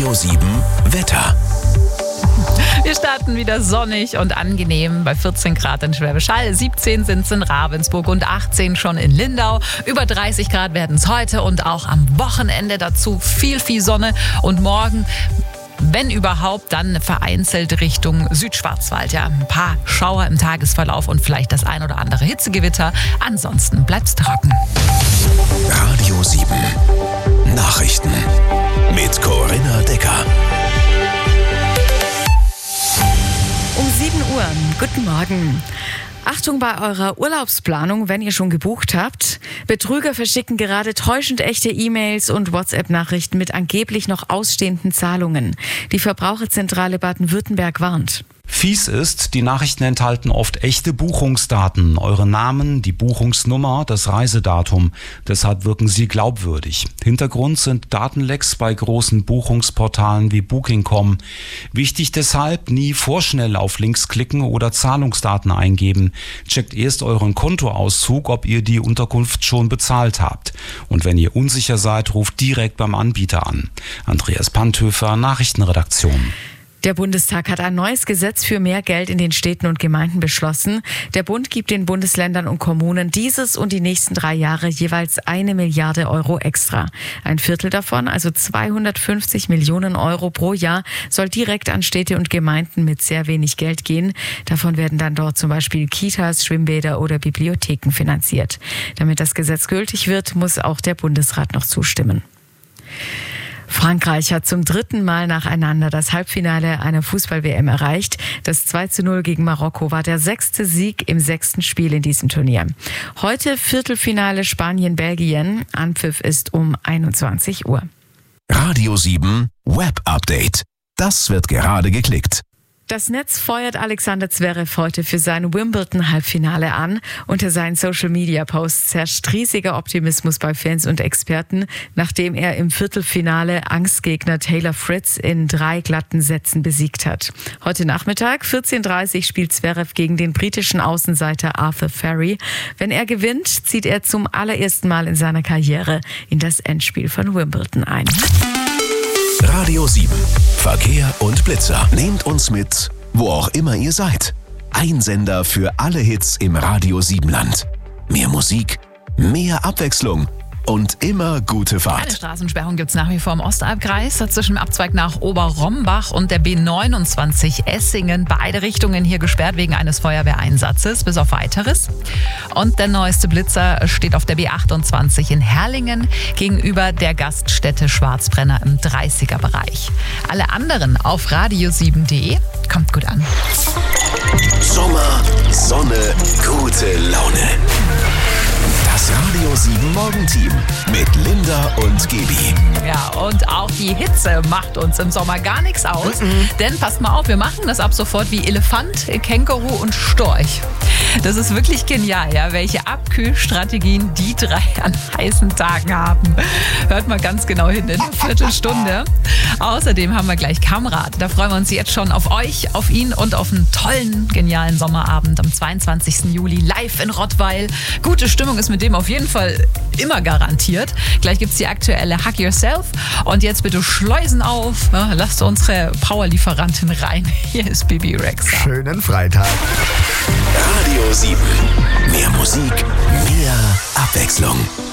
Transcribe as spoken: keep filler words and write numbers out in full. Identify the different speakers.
Speaker 1: Radio sieben Wetter.
Speaker 2: Wir starten wieder sonnig und angenehm bei vierzehn Grad in Schwäbisch Hall, siebzehn sind es in Ravensburg und achtzehn schon in Lindau. Über dreißig Grad werden es heute und auch am Wochenende dazu viel, viel Sonne. Und morgen, wenn überhaupt, dann vereinzelt Richtung Südschwarzwald. Ja, ein paar Schauer im Tagesverlauf und vielleicht das ein oder andere Hitzegewitter. Ansonsten bleibt's trocken.
Speaker 1: Radio sieben Nachrichten mit Corinna Decker.
Speaker 3: Um sieben Uhr. Guten Morgen. Achtung bei eurer Urlaubsplanung, wenn ihr schon gebucht habt. Betrüger verschicken gerade täuschend echte E-Mails und WhatsApp-Nachrichten mit angeblich noch ausstehenden Zahlungen. Die Verbraucherzentrale Baden-Württemberg warnt.
Speaker 4: Fies ist, die Nachrichten enthalten oft echte Buchungsdaten, eure Namen, die Buchungsnummer, das Reisedatum. Deshalb wirken sie glaubwürdig. Hintergrund sind Datenlecks bei großen Buchungsportalen wie Booking Punkt com. Wichtig deshalb, nie vorschnell auf Links klicken oder Zahlungsdaten eingeben. Checkt erst euren Kontoauszug, ob ihr die Unterkunft schon bezahlt habt. Und wenn ihr unsicher seid, ruft direkt beim Anbieter an. Andreas Panthöfer, Nachrichtenredaktion.
Speaker 3: Der Bundestag hat ein neues Gesetz für mehr Geld in den Städten und Gemeinden beschlossen. Der Bund gibt den Bundesländern und Kommunen dieses und die nächsten drei Jahre jeweils eine Milliarde Euro extra. Ein Viertel davon, also zweihundertfünfzig Millionen Euro pro Jahr, soll direkt an Städte und Gemeinden mit sehr wenig Geld gehen. Davon werden dann dort zum Beispiel Kitas, Schwimmbäder oder Bibliotheken finanziert. Damit das Gesetz gültig wird, muss auch der Bundesrat noch zustimmen. Frankreich hat zum dritten Mal nacheinander das Halbfinale einer Fußball-W M erreicht. Das zwei zu null gegen Marokko war der sechste Sieg im sechsten Spiel in diesem Turnier. Heute Viertelfinale Spanien-Belgien. Anpfiff ist um einundzwanzig Uhr.
Speaker 1: Radio sieben Web Update. Das wird gerade geklickt.
Speaker 3: Das Netz feuert Alexander Zverev heute für sein Wimbledon-Halbfinale an. Unter seinen Social-Media-Posts herrscht riesiger Optimismus bei Fans und Experten, nachdem er im Viertelfinale Angstgegner Taylor Fritz in drei glatten Sätzen besiegt hat. Heute Nachmittag, vierzehn Uhr dreißig, spielt Zverev gegen den britischen Außenseiter Arthur Ferry. Wenn er gewinnt, zieht er zum allerersten Mal in seiner Karriere in das Endspiel von Wimbledon ein.
Speaker 1: Radio sieben Verkehr und Blitzer. Nehmt uns mit, wo auch immer ihr seid. Ein Sender für alle Hits im Radio sieben Land. Mehr Musik, mehr Abwechslung und immer gute
Speaker 2: Eine
Speaker 1: Fahrt.
Speaker 2: Straßensperrung gibt es nach wie vor im Ostalbkreis zwischen dem Abzweig nach Oberrombach und der B neunundzwanzig Essingen. Beide Richtungen hier gesperrt wegen eines Feuerwehreinsatzes, bis auf Weiteres. Und der neueste Blitzer steht auf der B achtundzwanzig in Herrlingen gegenüber der Gaststätte Schwarzbrenner im dreißiger Bereich. Alle anderen auf radio sieben punkt de. Kommt gut an.
Speaker 1: Sommer, Sonne, gute Laune. Das Radio sieben Morgenteam mit Linda und Gebi.
Speaker 2: Ja, und auch die Hitze macht uns im Sommer gar nichts aus. Mhm. Denn passt mal auf, wir machen das ab sofort wie Elefant, Känguru und Storch. Das ist wirklich genial, ja, welche Abkühlstrategien die drei an heißen Tagen haben. Hört mal ganz genau hin in einer Viertelstunde. Außerdem haben wir gleich Kamerad. Da freuen wir uns jetzt schon auf euch, auf ihn und auf einen tollen, genialen Sommerabend am zweiundzwanzigsten Juli live in Rottweil. Gute Stimmung ist mit dem auf jeden Fall immer garantiert. Gleich gibt es die aktuelle Hug Yourself. Und jetzt bitte Schleusen auf. Ja, lasst unsere Powerlieferantin rein. Hier ist Bibi Rexha.
Speaker 5: Schönen Freitag.
Speaker 1: Radio sieben. Mehr Musik, mehr Abwechslung.